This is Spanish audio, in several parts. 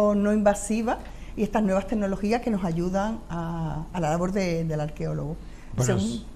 no invasivas y estas nuevas tecnologías que nos ayudan a la labor del arqueólogo. Bueno,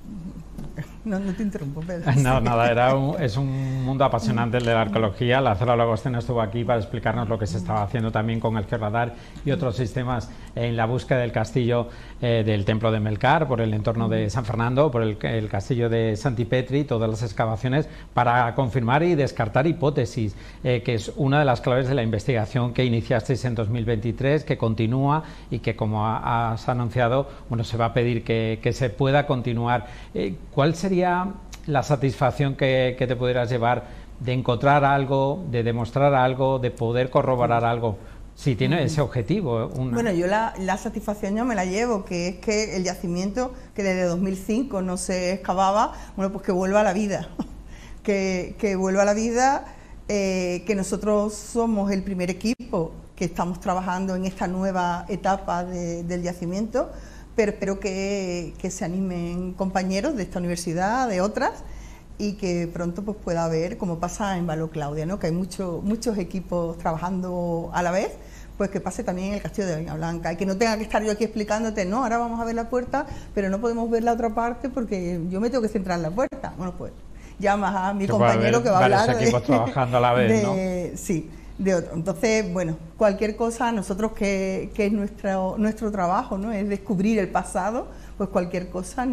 no te interrumpo, Pedro. No, nada, es un mundo apasionante el de la arqueología. Lázaro Lagosteno estuvo aquí para explicarnos lo que se estaba haciendo también con el georradar y otros sistemas en la búsqueda del castillo del Templo de Melcar, por el entorno de San Fernando, por el castillo de Santipetri, todas las excavaciones para confirmar y descartar hipótesis, que es una de las claves de la investigación que iniciasteis en 2023, que continúa y que, como has anunciado, bueno, se va a pedir que se pueda continuar. ¿Cuál sería la satisfacción que te pudieras llevar de encontrar algo, de demostrar algo, de poder corroborar algo, si tiene ese objetivo? Bueno, yo la satisfacción yo me la llevo, que es que el yacimiento, que desde 2005 no se excavaba, bueno, pues que vuelva a la vida, que vuelva a la vida, que nosotros somos el primer equipo que estamos trabajando en esta nueva etapa del yacimiento, pero espero que se animen compañeros de esta universidad, de otras, y que pronto pues pueda haber, como pasa en Való Claudia, ¿no? Que hay muchos equipos trabajando a la vez, pues que pase también en el castillo de Doña Blanca, y que no tenga que estar yo aquí explicándote, no, ahora vamos a ver la puerta, pero no podemos ver la otra parte porque yo me tengo que centrar en la puerta. Bueno, pues llamas a mi compañero que va a hablar de equipos trabajando a la vez, ¿no? Sí, de otro. Entonces, bueno, cualquier cosa, nosotros que es nuestro trabajo, ¿no? Es descubrir el pasado, pues cualquier cosa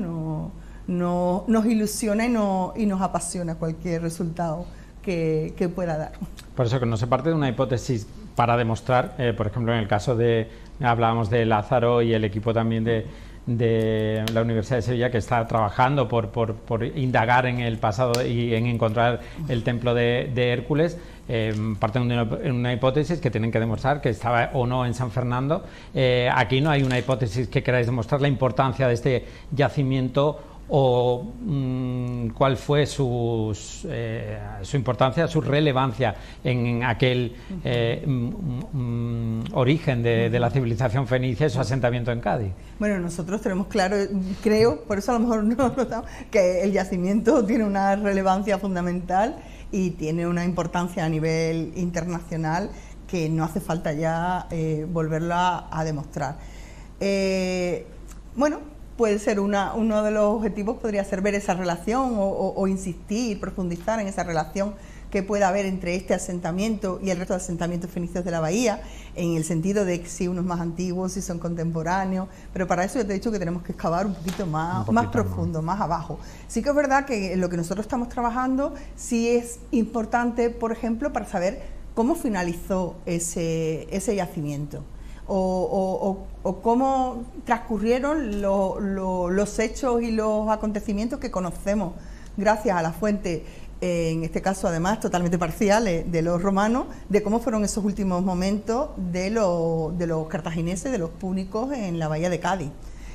nos ilusiona y nos apasiona cualquier resultado que pueda dar. Por eso que no se parte de una hipótesis para demostrar, por ejemplo, en el caso hablábamos de Lázaro y el equipo también de la Universidad de Sevilla, que está trabajando por indagar en el pasado y en encontrar el templo de Hércules. Parten de una hipótesis que tienen que demostrar que estaba o no en San Fernando. Aquí no hay una hipótesis que queráis demostrar la importancia de este yacimiento o cuál fue su importancia, su relevancia en aquel origen de la civilización fenicia y su asentamiento en Cádiz. Bueno, nosotros tenemos claro, creo, por eso a lo mejor no notamos, que el yacimiento tiene una relevancia fundamental y tiene una importancia a nivel internacional que no hace falta ya volverla a demostrar. Bueno, puede ser uno de los objetivos, podría ser ver esa relación o insistir, profundizar en esa relación que pueda haber entre este asentamiento y el resto de asentamientos fenicios de la bahía, en el sentido de si unos más antiguos, si son contemporáneos, pero para eso ya te he dicho que tenemos que excavar un poquito más profundo, más abajo. Sí que es verdad que lo que nosotros estamos trabajando sí es importante, por ejemplo, para saber cómo finalizó ese yacimiento. O cómo transcurrieron los hechos y los acontecimientos que conocemos gracias a la fuente, en este caso además totalmente parcial, de los romanos, de cómo fueron esos últimos momentos de los cartagineses, de los púnicos en la bahía de Cádiz.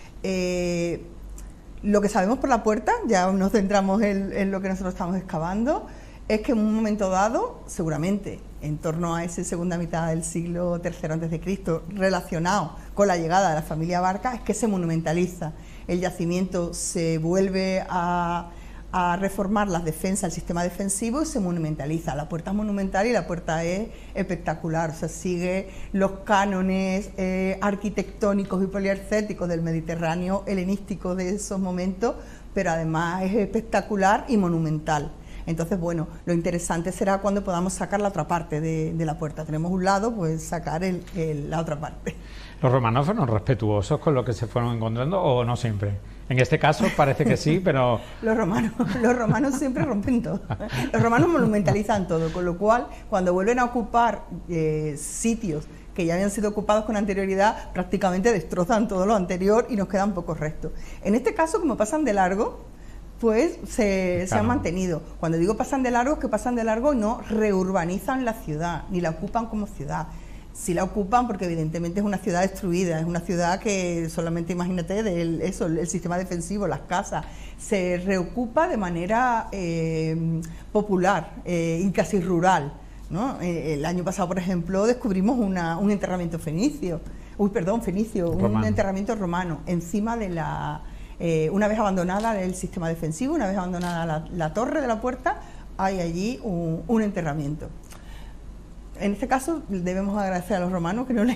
Lo que sabemos por la puerta, ya nos centramos en lo que nosotros estamos excavando, es que en un momento dado, seguramente en torno a esa segunda mitad del siglo III a.C., relacionado con la llegada de la familia Barca, es que se monumentaliza. El yacimiento se vuelve a reformar las defensas, el sistema defensivo, y se monumentaliza. La puerta es monumental y la puerta es espectacular, o sea, sigue los cánones arquitectónicos y poliarcéticos del Mediterráneo helenístico de esos momentos, pero además es espectacular y monumental. Entonces, bueno, lo interesante será cuando podamos sacar la otra parte de la puerta. Tenemos un lado, pues sacar la otra parte. ¿Los romanos fueron respetuosos con lo que se fueron encontrando o no siempre? En este caso parece que sí, pero... Los romanos siempre rompen todo. Los romanos monumentalizan todo, con lo cual, cuando vuelven a ocupar sitios que ya habían sido ocupados con anterioridad, prácticamente destrozan todo lo anterior y nos quedan pocos restos. En este caso, como pasan de largo, pues se han mantenido. Cuando digo pasan de largo, es que pasan de largo y no reurbanizan la ciudad, ni la ocupan como ciudad. Sí la ocupan porque evidentemente es una ciudad destruida, es una ciudad que solamente imagínate el sistema defensivo, las casas, se reocupa de manera popular y casi rural, ¿no? El año pasado, por ejemplo, descubrimos un enterramiento fenicio, un enterramiento romano encima de una vez abandonada el sistema defensivo, una vez abandonada la torre de la puerta, hay allí un enterramiento. En este caso debemos agradecer a los romanos que no